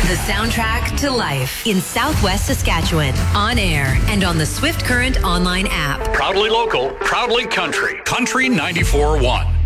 The soundtrack to life in Southwest Saskatchewan. On air and on the Swift Current online app. Proudly local, proudly country. Country 94.1.